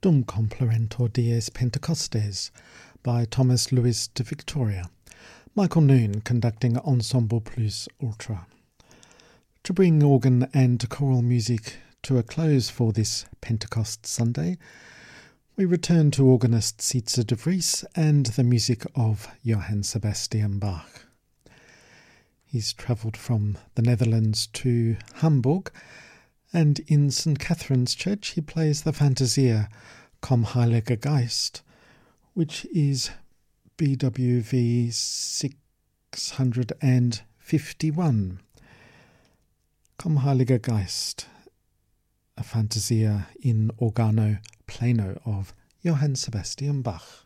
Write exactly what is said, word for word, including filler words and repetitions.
Dum Complementor Dies Pentecostes by Thomas Louis de Victoria. Michael Noon conducting Ensemble Plus Ultra. To bring organ and choral music to a close for this Pentecost Sunday, we return to organist Sietse de Vries and the music of Johann Sebastian Bach. He's travelled from the Netherlands to Hamburg, and in Saint Catherine's Church he plays the Fantasia Komm Heiliger Geist, which is B W V six hundred fifty-one. Komm Heiliger Geist, a Fantasia in organo plano of Johann Sebastian Bach.